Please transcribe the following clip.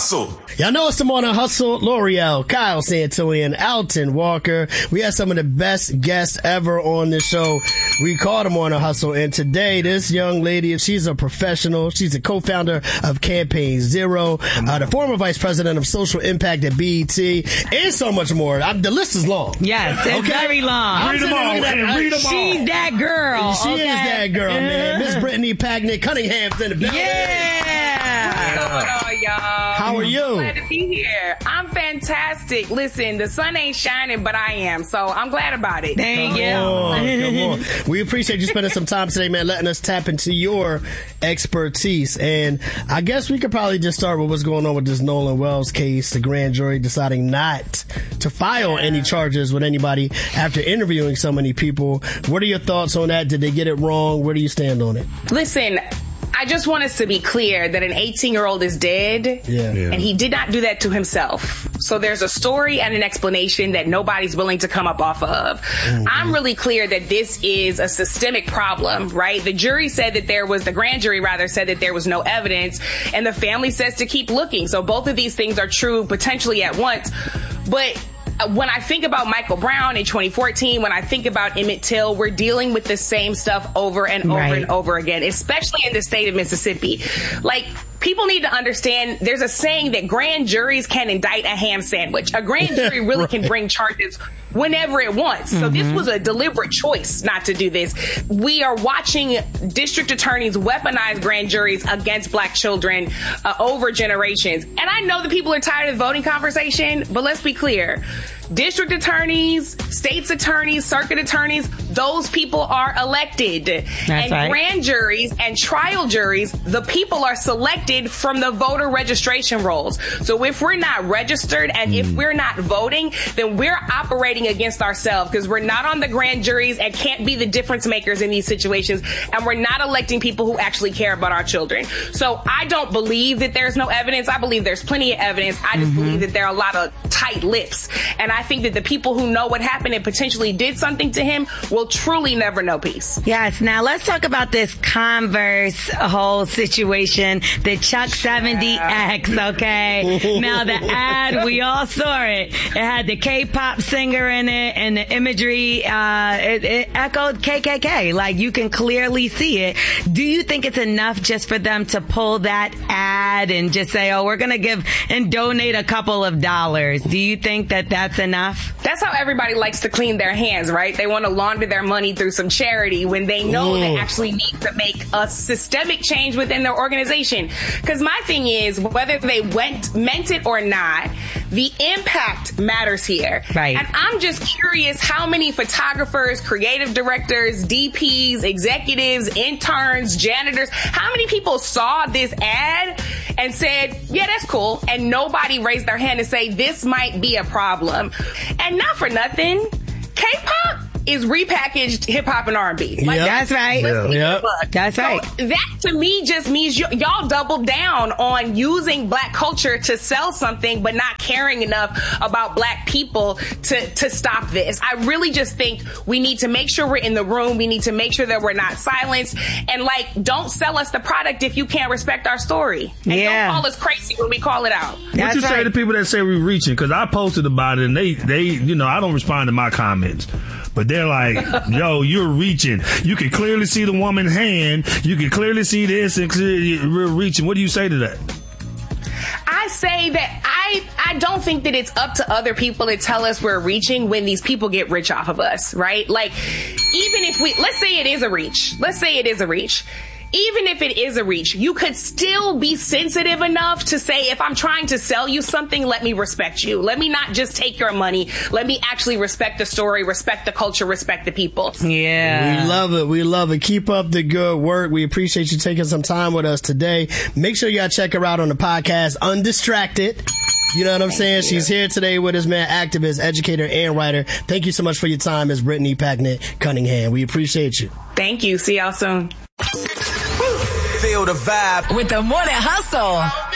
Hustle. Y'all know it's the Morning Hustle. L'Oreal, Kyle Santillan, Alton Walker. We had some of the best guests ever on this show. We called them Morning Hustle. And today, this young lady, she's a professional. She's a co-founder of Campaign Zero, the former vice president of social impact at BET, and so much more. The list is long. Yes, it's very long. Read them all. She's that girl. She is that girl, man. Miss Brittany Packnett Cunningham's in the building. Yeah. What's going on, y'all? How are you? Glad to be here. I'm fantastic. Listen, the sun ain't shining, but I am. So I'm glad about it. Thank you. Come on. We appreciate you spending some time today, man, letting us tap into your expertise. And I guess we could probably just start with what's going on with this Nolan Wells case, the grand jury deciding not to file any charges with anybody after interviewing so many people. What are your thoughts on that? Did they get it wrong? Where do you stand on it? Listen, I just want us to be clear that an 18-year-old is dead, and he did not do that to himself. So there's a story and an explanation that nobody's willing to come up off of. I'm really clear that this is a systemic problem, right? The jury said that the grand jury said that there was no evidence, and the family says to keep looking. So both of these things are true potentially at once. But when I think about Michael Brown in 2014, when I think about Emmett Till, we're dealing with the same stuff over and over and over again, especially in the state of Mississippi. Like, people need to understand there's a saying that grand juries can indict a ham sandwich. A grand jury really can bring charges whenever it wants. So this was a deliberate choice not to do this. We are watching district attorneys weaponize grand juries against black children over generations. And I know that people are tired of the voting conversation, but let's be clear. District attorneys, state's attorneys, circuit attorneys, those people are elected. That's right. Grand juries and trial juries, the people are selected from the voter registration rolls. So if we're not registered and if we're not voting, then we're operating against ourselves because we're not on the grand juries and can't be the difference makers in these situations. And we're not electing people who actually care about our children. So I don't believe that there's no evidence. I believe there's plenty of evidence. I just believe that there are a lot of tight lips. And I think that the people who know what happened and potentially did something to him will truly never know peace. Yes. Now let's talk about this Converse whole situation, the Chuck 70X, okay? Now the ad, we all saw it. It had the K-pop singer in it and the imagery, it echoed KKK. Like, you can clearly see it. Do you think it's enough just for them to pull that ad and just say, oh, we're going to give and donate a couple of dollars? Do you think that that's enough? That's how everybody likes to clean their hands, right? They want to launder their money through some charity when they know they actually need to make a systemic change within their organization. Because my thing is, whether they meant it or not, the impact matters here. Right. And I'm just curious how many photographers, creative directors, DPs, executives, interns, janitors, how many people saw this ad and said, yeah, that's cool. And nobody raised their hand and say, this might be a problem. And not for nothing, K-pop is repackaged hip hop and R&B. Like, that's right. That's right. So that to me just means y'all doubled down on using black culture to sell something, but not caring enough about black people to stop this. I really just think we need to make sure we're in the room. We need to make sure that we're not silenced. And don't sell us the product if you can't respect our story. And don't call us crazy when we call it out. What you say to people that say we're reaching? Because I posted about it and they, I don't respond to my comments. But they're like, yo, you're reaching. You can clearly see the woman's hand. You can clearly see this and we're reaching. What do you say to that? I say that I don't think that it's up to other people to tell us we're reaching when these people get rich off of us, right? Like, even if let's say it is a reach. Even if it is a reach, you could still be sensitive enough to say, if I'm trying to sell you something, let me respect you. Let me not just take your money. Let me actually respect the story, respect the culture, respect the people. Yeah. We love it. We love it. Keep up the good work. We appreciate you taking some time with us today. Make sure y'all check her out on the podcast, Undistracted. You know what I'm saying? She's here today with us, man, activist, educator, and writer. Thank you so much for your time, Ms. Brittany Packnett Cunningham. We appreciate you. Thank you. See y'all soon. Feel the vibe with the Morning Hustle.